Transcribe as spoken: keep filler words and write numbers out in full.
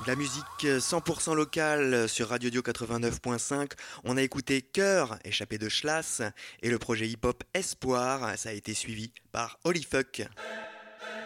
De la musique cent pour cent locale sur Radio Dio quatre-vingt-neuf point cinq. On a écouté Cœur, échappé de Schlass, et le projet hip-hop Espoir. Ça a été suivi par Holy Fuck.